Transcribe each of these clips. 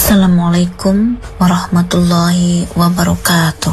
Assalamualaikum warahmatullahi wabarakatuh.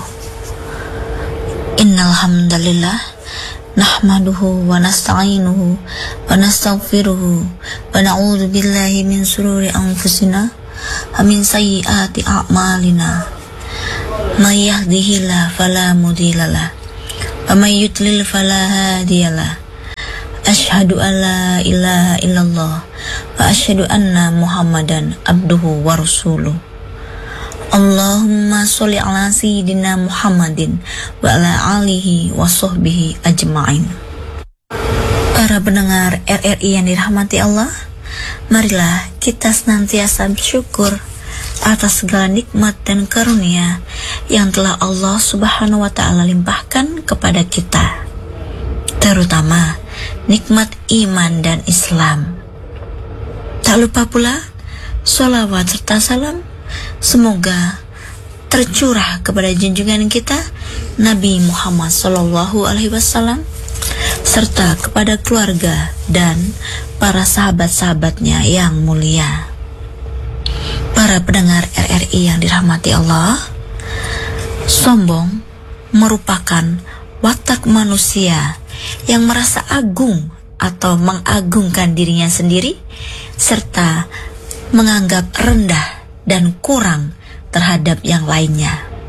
Innal hamdalillah nahmaduhu wa nasta'inuhu wa nastaghfiruhu wa na'udzu billahi min shururi anfusina wa min sayyiati a'malina. May yahdihillahu fala mudhillalah wa may yudlil fala hadiyalah. Asyhadu an la ilaha illallah wa asyhadu anna Muhammadan abduhu wa rasuluh. Allahumma sholli ala sayyidina Muhammadin wa ala alihi wa sahbihi ajma'in. Para pendengar RRI yang dirahmati Allah, marilah kita senantiasa bersyukur atas segala nikmat dan karunia yang telah Allah Subhanahu wa taala limpahkan kepada kita, terutama nikmat iman dan Islam. Tak lupa pula sholawat serta salam semoga tercurah kepada junjungan kita Nabi Muhammad SAW serta kepada keluarga dan para sahabat-sahabatnya yang mulia. Para pendengar RRI yang dirahmati Allah, sombong merupakan watak manusia yang merasa agung atau mengagungkan dirinya sendiri serta menganggap rendah dan kurang terhadap yang lainnya.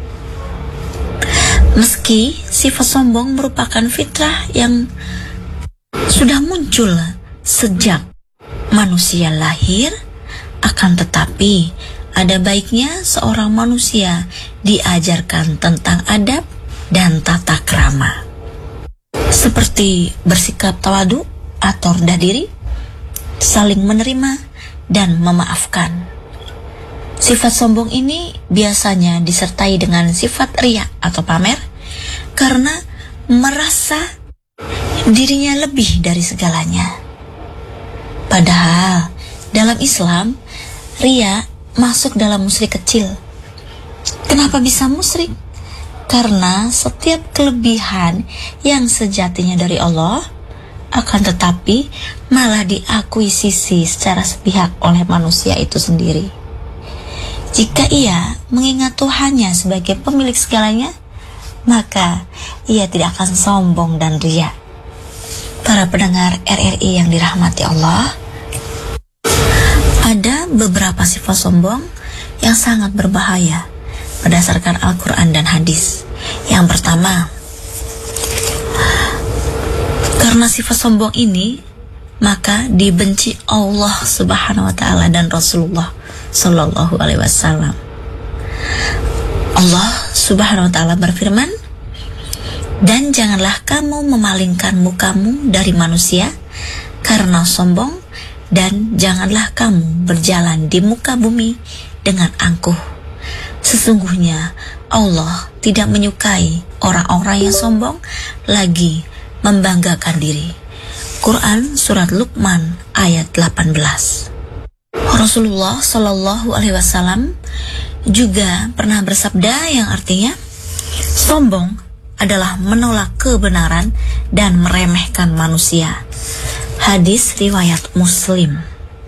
Meski sifat sombong merupakan fitrah yang sudah muncul sejak manusia lahir, akan tetapi ada baiknya seorang manusia diajarkan tentang adab dan tata krama, seperti bersikap tawadu atau rendah diri, saling menerima dan memaafkan. Sifat sombong ini biasanya disertai dengan sifat riya atau pamer karena merasa dirinya lebih dari segalanya. Padahal dalam Islam, riya masuk dalam musyrik kecil. Kenapa bisa musyrik? Karena setiap kelebihan yang sejatinya dari Allah akan tetapi malah diakuisisi secara sepihak oleh manusia itu sendiri. Jika ia mengingat Tuhannya sebagai pemilik segalanya, maka ia tidak akan sombong dan riya. Para pendengar RRI yang dirahmati Allah, ada beberapa sifat sombong yang sangat berbahaya berdasarkan Al-Quran dan hadis. Yang pertama, karena sifat sombong ini, maka dibenci Allah Subhanahu wa taala dan Rasulullah sallallahu alaihi wasallam. Allah Subhanahu wa taala berfirman, "Dan janganlah kamu memalingkan mukamu dari manusia karena sombong, dan janganlah kamu berjalan di muka bumi dengan angkuh. Sesungguhnya Allah tidak menyukai orang-orang yang sombong lagi membanggakan diri." Quran Surat Luqman ayat 18. Rasulullah Shallallahu Alaihi Wasallam juga pernah bersabda yang artinya, sombong adalah menolak kebenaran dan meremehkan manusia. Hadis riwayat Muslim.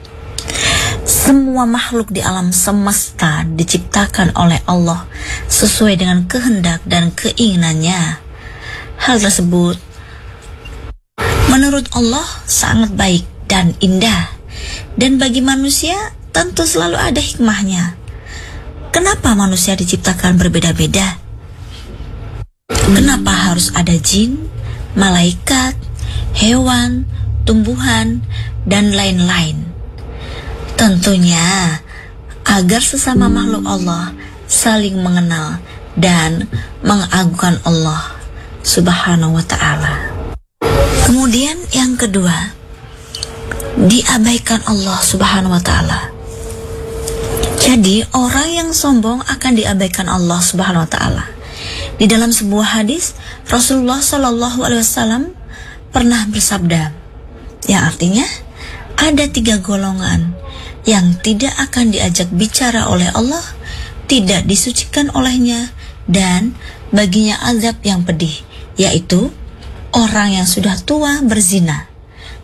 Semua makhluk di alam semesta diciptakan oleh Allah sesuai dengan kehendak dan keinginannya. Hal tersebut menurut Allah sangat baik dan indah, dan bagi manusia tentu selalu ada hikmahnya. Kenapa manusia diciptakan berbeda-beda? Kenapa harus ada jin, malaikat, hewan, tumbuhan, dan lain-lain? Tentunya agar sesama makhluk Allah saling mengenal dan mengagungkan Allah Subhanahu wa ta'ala. Kemudian yang kedua, diabaikan Allah Subhanahu wa ta'ala. Jadi orang yang sombong akan diabaikan Allah Subhanahu wa ta'ala. Di dalam sebuah hadis, Rasulullah Shallallahu alaihi wasallam pernah bersabda, yang artinya ada 3 golongan yang tidak akan diajak bicara oleh Allah, tidak disucikan olehnya, dan baginya azab yang pedih, yaitu orang yang sudah tua berzina,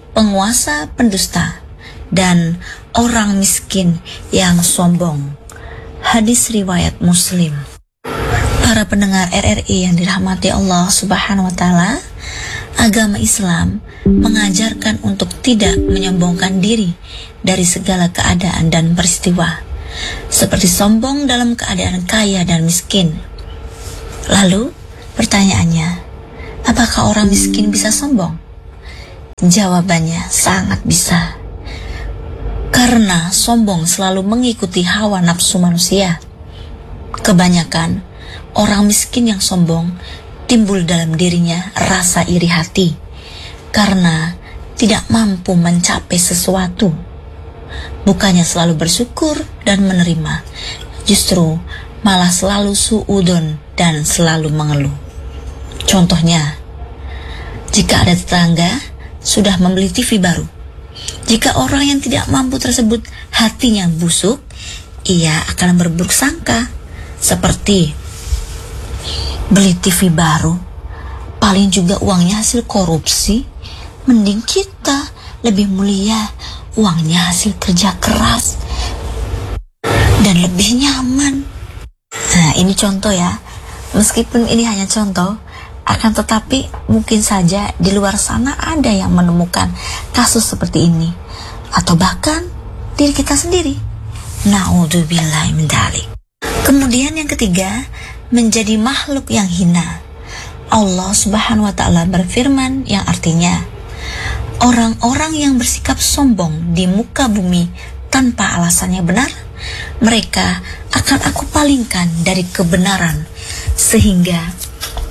penguasa pendusta, dan orang miskin yang sombong. Hadis riwayat Muslim. Para pendengar RRI yang dirahmati Allah Subhanahu wa taala, agama Islam mengajarkan untuk tidak menyombongkan diri dari segala keadaan dan peristiwa, seperti sombong dalam keadaan kaya dan miskin. Lalu, pertanyaannya, apakah orang miskin bisa sombong? Jawabannya sangat bisa. Karena sombong selalu mengikuti hawa nafsu manusia. Kebanyakan orang miskin yang sombong timbul dalam dirinya rasa iri hati karena tidak mampu mencapai sesuatu. Bukannya selalu bersyukur dan menerima, justru malah selalu suudon dan selalu mengeluh. Contohnya, jika ada tetangga sudah membeli TV baru, jika orang yang tidak mampu tersebut hatinya busuk, ia akan berburuk sangka, seperti beli TV baru, paling juga uangnya hasil korupsi, mending kita lebih mulia, uangnya hasil kerja keras dan lebih nyaman. Nah, ini contoh ya. Meskipun ini hanya contoh, akan tetapi mungkin saja di luar sana ada yang menemukan kasus seperti ini, atau bahkan diri kita sendiri. Na'udzubillahi min dzalik. Kemudian yang ketiga, menjadi makhluk yang hina. Allah Subhanahu wa taala berfirman yang artinya, orang-orang yang bersikap sombong di muka bumi tanpa alasannya benar, mereka akan aku palingkan dari kebenaran sehingga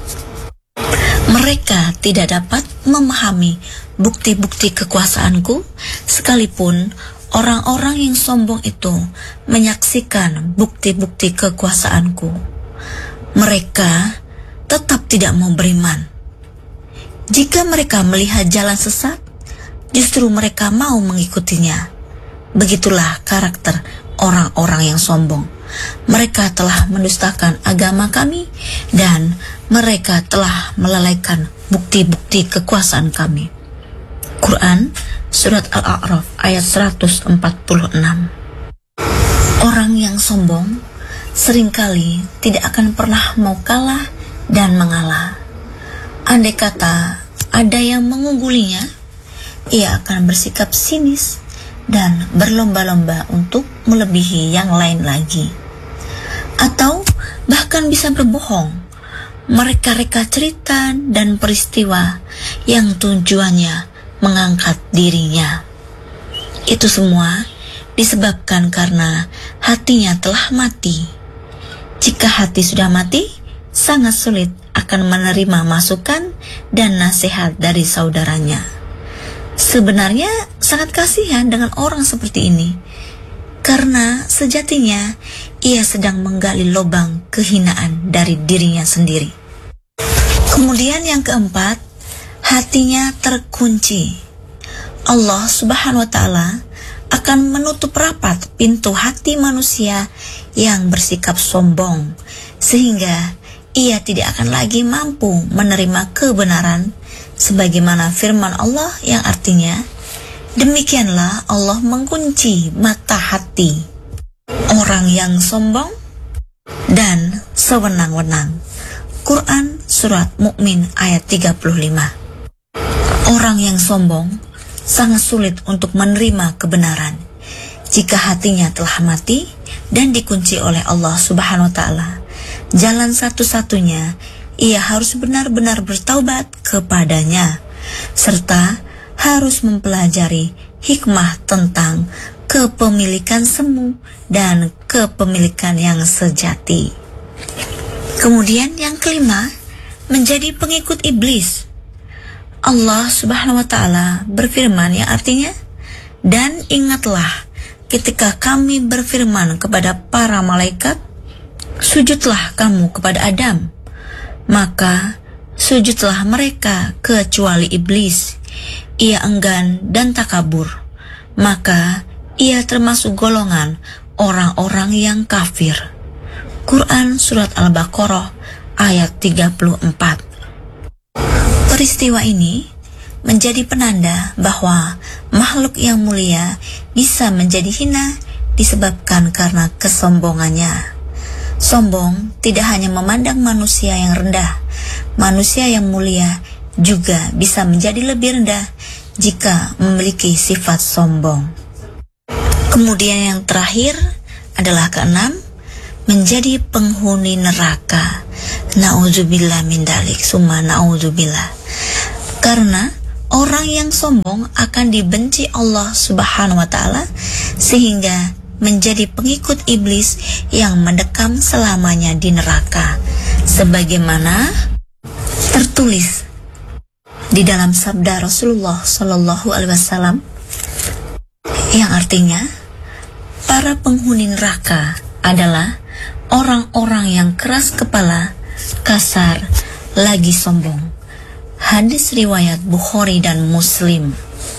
mereka tidak dapat memahami bukti-bukti kekuasaanku, sekalipun orang-orang yang sombong itu menyaksikan bukti-bukti kekuasaanku. Mereka tetap tidak mau beriman. Jika mereka melihat jalan sesat, justru mereka mau mengikutinya. Begitulah karakter orang-orang yang sombong. Mereka telah mendustakan agama kami dan mereka telah melalaikan bukti-bukti kekuasaan kami. Quran Surat Al-A'raf ayat 146. Orang yang sombong seringkali tidak akan pernah mau kalah dan mengalah. Andai kata ada yang mengunggulinya, ia akan bersikap sinis dan berlomba-lomba untuk melebihi yang lain lagi. Atau bahkan bisa berbohong, mereka-reka cerita dan peristiwa yang tujuannya mengangkat dirinya. Itu semua disebabkan karena hatinya telah mati. Jika hati sudah mati, sangat sulit akan menerima masukan dan nasihat dari saudaranya. Sebenarnya sangat kasihan dengan orang seperti ini, karena sejatinya ia sedang menggali lubang kehinaan dari dirinya sendiri. Kemudian yang keempat, hatinya terkunci. Allah Subhanahu wa taala akan menutup rapat pintu hati manusia yang bersikap sombong, sehingga ia tidak akan lagi mampu menerima kebenaran, sebagaimana firman Allah yang artinya, demikianlah Allah mengunci mata hati orang yang sombong dan sewenang-wenang. Quran Surat Mukmin ayat 35. Orang yang sombong sangat sulit untuk menerima kebenaran jika hatinya telah mati dan dikunci oleh Allah Subhanahu wa taala. Jalan satu-satunya ia harus benar-benar bertaubat kepadanya, serta harus mempelajari hikmah tentang kepemilikan semu dan kepemilikan yang sejati. Kemudian yang kelima, menjadi pengikut iblis. Allah Subhanahu wa taala berfirman yang artinya, dan ingatlah ketika kami berfirman kepada para malaikat, sujudlah kamu kepada Adam. Maka sujudlah mereka kecuali iblis. Ia enggan dan takabur. Maka ia termasuk golongan orang-orang yang kafir. Quran Surat Al-Baqarah ayat 34. Peristiwa ini menjadi penanda bahwa makhluk yang mulia bisa menjadi hina disebabkan karena kesombongannya. Sombong tidak hanya memandang manusia yang rendah, manusia yang mulia juga bisa menjadi lebih rendah jika memiliki sifat sombong. Kemudian yang terakhir adalah keenam, menjadi penghuni neraka. Na'udzubillah min dalik, summa na'udzubillah. Karena orang yang sombong akan dibenci Allah Subhanahu wa taala sehingga menjadi pengikut iblis yang mendekam selamanya di neraka. Sebagaimana tertulis di dalam sabda Rasulullah Shallallahu Alaihi Wasallam yang artinya para penghuni neraka adalah orang-orang yang keras kepala, kasar, lagi sombong. Hadis riwayat Bukhari dan Muslim.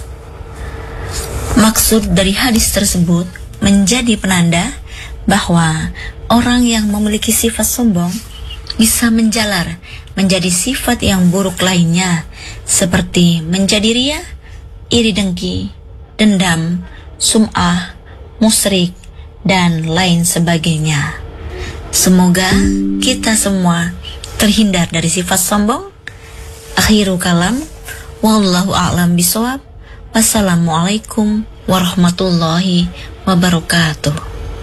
Maksud dari hadis tersebut menjadi penanda bahwa orang yang memiliki sifat sombong bisa menjalar menjadi sifat yang buruk lainnya, seperti menjadi ria, iri dengki, dendam, sum'ah, musyrik, dan lain sebagainya. Semoga kita semua terhindar dari sifat sombong. Akhirul kalam, wallahu a'lam bishawab. Wassalamualaikum warahmatullahi wabarakatuh.